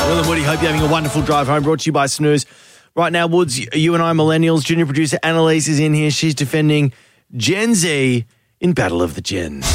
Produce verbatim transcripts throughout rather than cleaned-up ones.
Will and Woody, hope you're having a wonderful drive home. Brought to you by Snooze. Right now, Woods, you and I, millennials. Junior producer Annalise is in here. She's defending Gen Z in Battle of the Gens.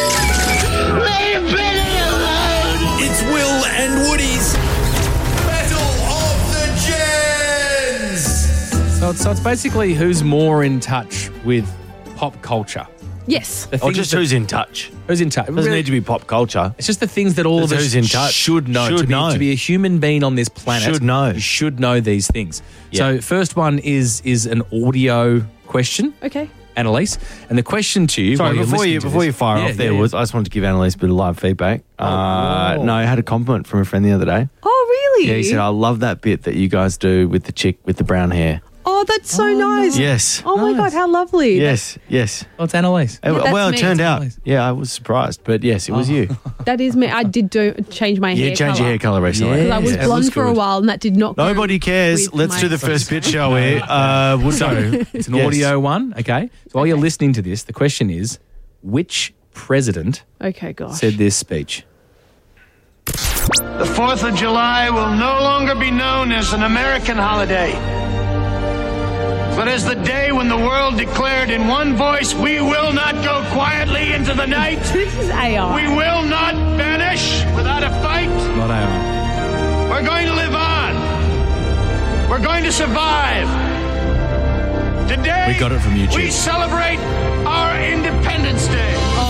It's Will and Woody's Battle of the Gens. So it's, so it's basically who's more in touch with pop culture. Yes. The Or things just that- who's in touch. who's in touch. Doesn't Really, need to be pop culture. it's just the things that all It's of us who's in touch. should know. Should to, be, know. to be a human being on this planet, Should know. you should know these things. Yeah. So first one is is an audio question, Okay. Annalise. And the question to you... Sorry, while you're before you listening to before this- you fire Yeah, off there, yeah, Woods, I just wanted to give Annalise a bit of live feedback. Uh, whoa. no, I had a compliment from a friend the other day. Oh, really? Yeah, he said, I love that bit that you guys do with the chick with the brown hair. Oh, that's so nice. Yes. Oh, my Nice. God, how lovely. Yes, yes. Oh, it's Annalise. Uh, that's well, it me. turned out, Nice. yeah, I was surprised, but yes, it was you. That is me. I did do change my You hair changed your hair colour recently. Because I was Yeah, it blonde looks for a good. while and that did not go Nobody cares. with Let's my- do the first bit, shall we? Uh, Wood, So it's an Yes. audio one, okay? So while you're Okay. listening to this, the question is, which president Okay, gosh. said this speech? The fourth of July will no longer be known as an American holiday, but as the day when the world declared in one voice, we will not go quietly into the night. This is A I. We will not vanish without a fight. Not A I. We're going to live on. We're going to survive. Today, We got it from YouTube. we celebrate our Independence Day.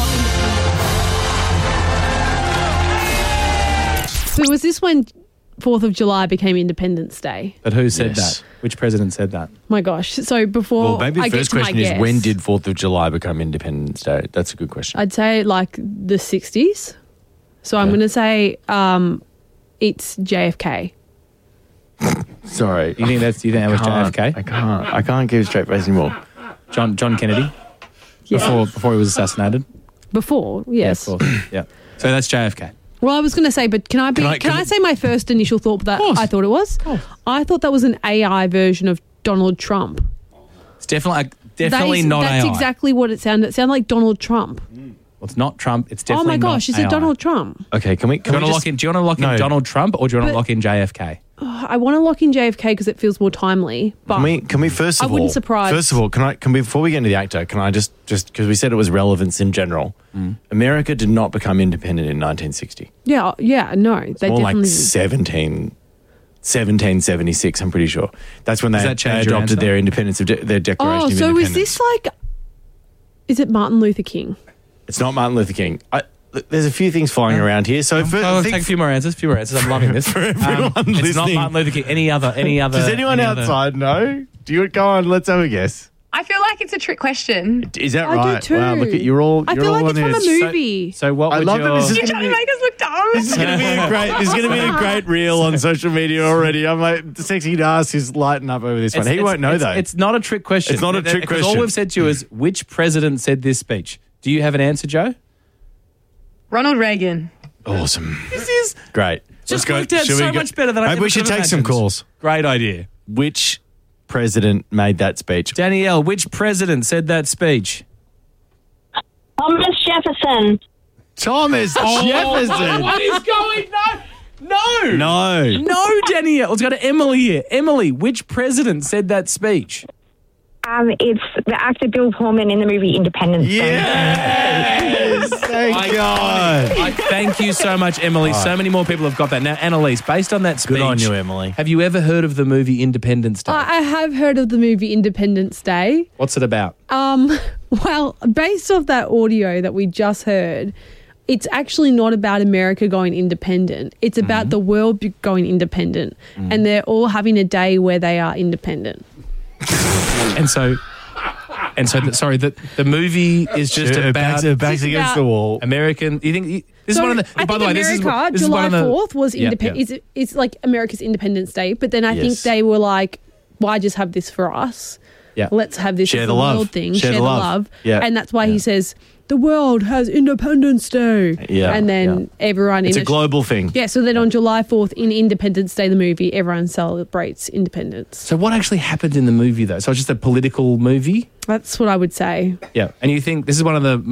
So was this when fourth of July became Independence Day? But who said Yes. that? Which president said that? My gosh. So before Well, maybe I the get first to my question is, guess, when did fourth of July become Independence Day? That's a good question. I'd say like the sixties. So I'm Okay. going to say um, it's J F K. Sorry. You think that's you think that was J F K? I can't. I can't keep a straight face anymore. John John Kennedy Yeah. before before he was assassinated. Before, yes. Yeah, of course. Yeah. So that's J F K. Well, I was going to say, but can I be? Can Can I- I, can I- say my first initial thought that course. I thought it was? I thought that was an A I version of Donald Trump. It's definitely That definitely is- not That's A I. exactly what it sounded. It sounded like Donald Trump. Well, it's not Trump. It's Oh definitely my gosh, not is A I. it Donald Trump? Okay, can we? Do Can you we want to just, lock in? Do you want to lock No. in Donald Trump or do you want to But- lock in J F K? Oh, I want to lock in J F K because it feels more timely. But Can we? Can we first I of wouldn't all? surprise- First of all, can I? Can we, before we get into the actor, can I just just because we said it was relevance in general? Mm. America did not become independent in nineteen sixty. yeah, yeah, no, they More definitely. like seventeen. seventeen seventy-six, I'm pretty sure. That's when they, Does that they change your adopted answer? their independence of de- their Declaration oh, of so Independence. is this like? Is it Martin Luther King? It's not Martin Luther King. I, look, there's a few things flying around here. So, for, Oh, think- take a few more answers. A few more answers. I'm loving this. for everyone Um, it's not listening. Martin Luther King. Any other? Any other? does anyone any other- outside know? Do you go on? Let's have a guess. I feel like it's a trick question. Is that I do right? too. Wow, look at you're all. I You're feel all like it's on from it. a movie. So what I would love your? that this is You're gonna trying to be- make us look dumb. This is going to be a great. This is going to be a great reel on social media already. I'm like, the sexy ass is lighting up over this one. It's- He it's- won't know it's, though. It's not a trick question. It's not a trick Because question. All we've said to you is which president said this speech. Do you have an answer, Joe? Ronald Reagan. awesome. This is Great. just worked out Should so we go- much better than I Maybe ever we should could have take some imagined. calls. Great idea. Which president made that speech? Danielle, which president said that speech? Thomas Jefferson. Thomas Jefferson. What is going on? No. No. No, Danielle. Let's go to Emily here. Emily, which president said that speech? Um, it's the actor Bill Pullman in the movie Independence Day. Yes. Thank God. I thank you so much, Emily. So many more people have got that. Now, Annalise, based on that speech, Good on you, Emily. have you ever heard of the movie Independence Day? I I have heard of the movie Independence Day. What's it about? Um, well, based off that audio that we just heard, it's actually not about America going independent. It's about Mm-hmm. the world be- going independent, and they're all having a day where they are independent. And so, and so, the, sorry, the the movie is just Her about back's, her back's It's against about- the wall. American. You think this is So one of the? I by think the way, this is America, this is July one of the, fourth was Yeah, independent. yeah. It's, it's like America's Independence Day, but then I Yes. think they were like, "Why just have this for us? Yeah. Let's have this Share as the a love. world thing. Share Share, the the love. love." Yeah. And that's why Yeah. he says the world has Independence Day. Yeah. And then everyone It's in a global thing. Yeah, so then on July fourth in Independence Day, the movie, everyone celebrates independence. So what actually happened in the movie though? So it's just a political movie. That's what I would say. Yeah, and you think this is one of the mo-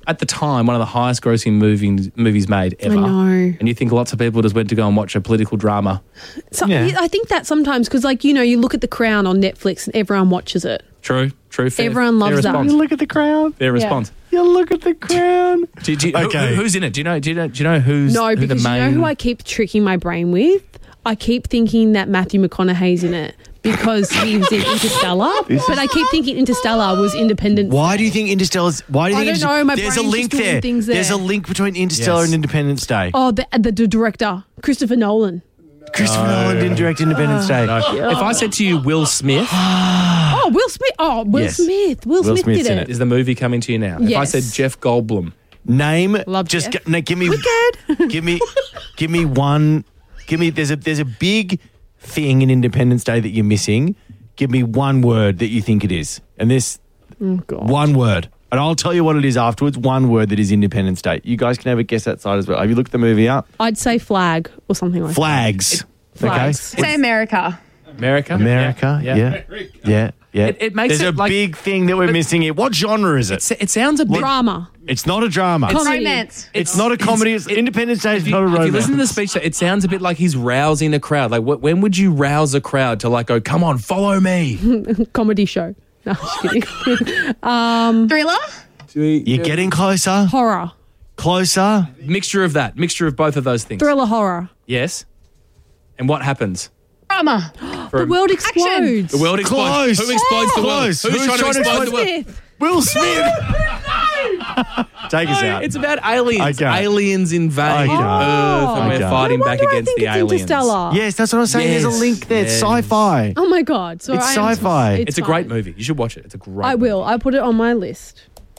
at the time, one of the highest grossing movies, movies made ever. I know. And you think lots of people just went to go and watch a political drama. So, Yeah. I think that sometimes, because, like, you know, you look at The Crown on Netflix and everyone watches it. True, true. Fair, Everyone loves fair that. response. You look at the crown. Fair response. You look at the crown. Do, do, who- Okay. who- who's in it? Do you know? Do you know? Do you know who's No, who the because main? you know who I keep tricking my brain with? I keep thinking that Matthew McConaughey's in it because he was in Interstellar. But I keep thinking Interstellar was Independence. Why do you think Interstellar's? Why do you I think don't Inter- know, my there's a brain's link just doing there. things There's a there. link between Interstellar Yes. and Independence Day. Oh, the, the, the director, Christopher Nolan. Christopher Nolan didn't direct Independence Day. No. If I said to you, Will Smith Oh, Will Smith. Oh, Will Yes. Smith. Will, Will Smith Smith's did in it. is the movie coming to you now? If I Yes. said Jeff Goldblum, Name Love just Jeff. g- no, give me Wicked. give me give me one give me there's a there's a big thing in Independence Day that you're missing. Give me one word that you think it is. And this Oh, God. one word. And I'll tell you what it is afterwards. One word that is Independence Day. You guys can have a guess that side as well. Have you looked the movie up? I'd say flag or something like Flags. Flags. Okay. Say America. America, America. yeah. Yeah. Yeah. Yeah. It- it makes There's it a like- big thing that we're missing here. What genre is it? It, it sounds a that. bit. Drama. It's not a drama. It's Comedy. romance. It's not a comedy. It's, Independence Day is If you, not a if romance. you listen to the speech, it sounds a bit like he's rousing a crowd. Like, wh- when would you rouse a crowd to like go, "Come on, follow me"? Comedy show. No, just kidding. Thriller? You're getting closer. Horror. Closer. Mixture of that, mixture of both of those things. Thriller horror. Yes. And what happens? Drama. For The a- world explodes. The world explodes. Close. Who explodes the world? Close. Who's, Who's trying, trying to to explode the world? Smith. Will Smith. Take us out. It's about aliens. Okay. Aliens invade Okay. Earth, and we're Okay. fighting No back wonder I against think the it's aliens. Interstellar. Yes, that's what I'm saying. There's Yes. a link there. It's Yes. sci-fi. Oh my God. So It's I am- sci-fi. It's a great fine. movie. You should watch it. It's a great. I will. I put it on my list.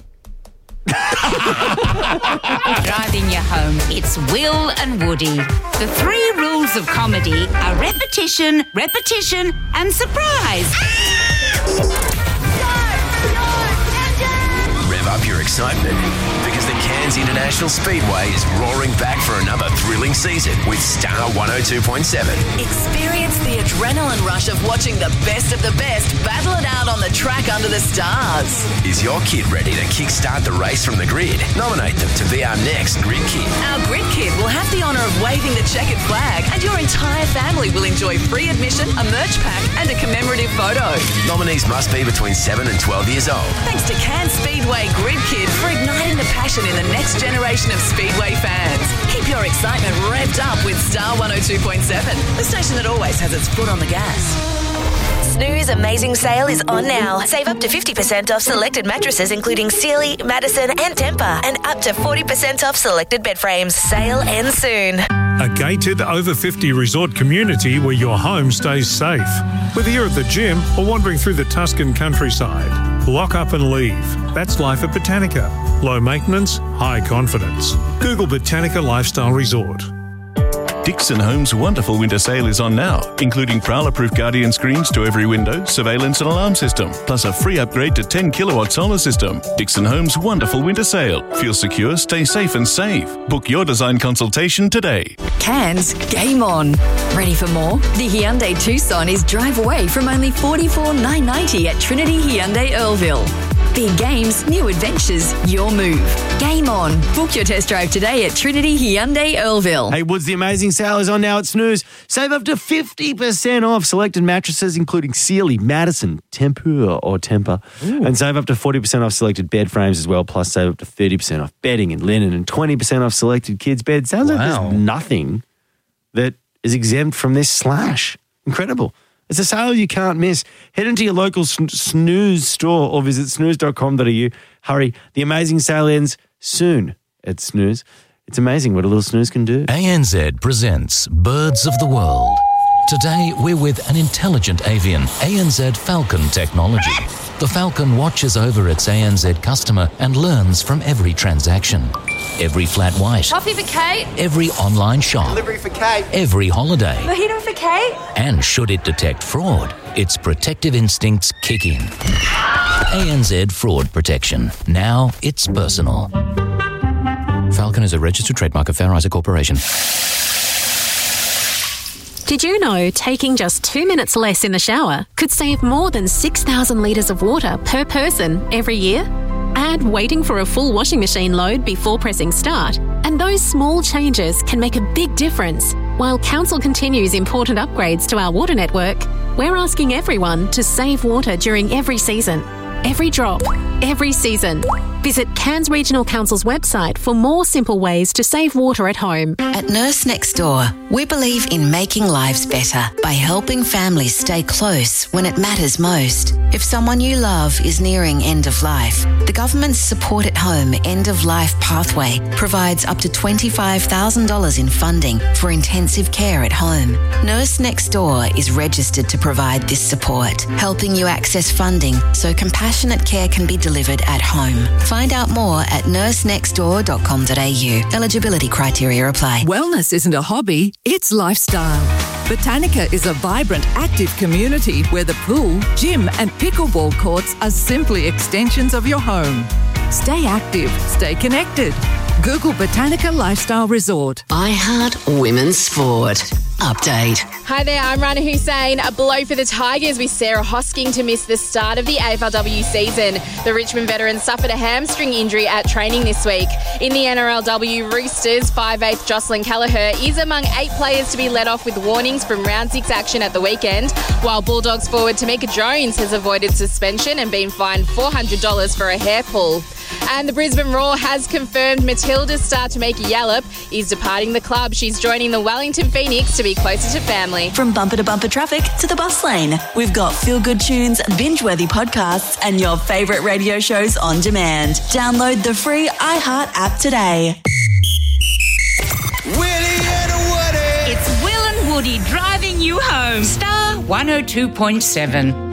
Driving you home, it's Will and Woody. The three rules of comedy are repetition, repetition, and surprise. Rev up your excitement because the Cairns International Speedway is roaring back for another thrilling season with Star one oh two point seven. Experience the adrenaline rush of watching the best of the best battle it out on the track under the stars. Is your kid ready to kickstart the race from the grid? Nominate them to be our next Grid Kid. Our Grid Kid will have the honour of waving the checkered flag, and your entire family will enjoy free admission, a merch pack, and a commemorative photo. Nominees must be between seven and twelve years old. Thanks to Cairns Speedway Grid Kid for igniting the passion in the next generation of Speedway fans. Keep your excitement revved up with Star one oh two point seven, the station that always has its foot on the gas. Snooze Amazing Sale is on now. Save up to fifty percent off selected mattresses including Sealy, Madison and Tempur, and up to forty percent off selected bed frames. Sale ends soon. A gated over fifty resort community where your home stays safe. Whether you're at the gym or wandering through the Tuscan countryside, lock up and leave. That's life at Botanica. Low maintenance, high confidence. Google Botanica Lifestyle Resort. Dixon Homes' wonderful winter sale is on now, including Prowler-proof Guardian screens to every window, surveillance and alarm system, plus a free upgrade to ten kilowatt solar system. Dixon Homes' wonderful winter sale. Feel secure, stay safe and save. Book your design consultation today. Cairns, game on. Ready for more? The Hyundai Tucson is drive away from only forty-four thousand nine hundred ninety at Trinity Hyundai Earlville. Big games, new adventures, your move. Game on. Book your test drive today at Trinity Hyundai Earlville. Hey, Woods, the amazing sale is on now at Snooze. Save up to fifty percent off selected mattresses, including Sealy, Madison, Tempur or Tempur. Ooh. And save up to forty percent off selected bed frames as well, plus save up to thirty percent off bedding and linen and twenty percent off selected kids' beds. Sounds wow. like there's nothing that is exempt from this slash. Incredible. It's a sale you can't miss. Head into your local Snooze store or visit snooze dot com dot a u. Hurry, the amazing sale ends soon at Snooze. It's amazing what a little snooze can do. A N Z presents Birds of the World. Today, we're with an intelligent avian, A N Z Falcon technology. The Falcon watches over its A N Z customer and learns from every transaction. Every flat white. Coffee for Kate. Every online shop. Delivery for Kate. Every holiday. Mojito for Kate. And should it detect fraud, its protective instincts kick in. A N Z Fraud Protection. Now it's personal. Falcon is a registered trademark of Fair Isaac Corporation. Did you know taking just two minutes less in the shower could save more than six thousand litres of water per person every year? And tired waiting for a full washing machine load before pressing start? And those small changes can make a big difference. While Council continues important upgrades to our water network, we're asking everyone to save water during every season. Every drop, every season. Visit Cairns Regional Council's website for more simple ways to save water at home. At Nurse Next Door, we believe in making lives better by helping families stay close when it matters most. If someone you love is nearing end of life, the government's Support at Home End of Life Pathway provides up to twenty-five thousand dollars in funding for intensive care at home. Nurse Next Door is registered to provide this support, helping you access funding so compassionate care can be delivered at home. Find out more at nurse next door dot com dot a u. Eligibility criteria apply. Wellness isn't a hobby, it's lifestyle. Botanica is a vibrant, active community where the pool, gym and pickleball courts are simply extensions of your home. Stay active, stay connected. Google Botanica Lifestyle Resort. iHeart Women's Sport. Update. Hi there, I'm Rana Hussein. A blow for the Tigers with Sarah Hosking to miss the start of the A F L W season. The Richmond veteran suffered a hamstring injury at training this week. In the N R L W, Roosters five-eighth Jocelyn Kelleher is among eight players to be let off with warnings from round six action at the weekend, while Bulldogs forward Tamika Jones has avoided suspension and been fined four hundred dollars for a hair pull. And the Brisbane Roar has confirmed Matilda's star Tamika Yallop is departing the club. She's joining the Wellington Phoenix to be closer to family. From bumper to bumper traffic to the bus lane, we've got feel-good tunes, binge-worthy podcasts and your favourite radio shows on demand. Download the free iHeart app today. Willie and Woody. It's Will and Woody driving you home. Star one oh two point seven.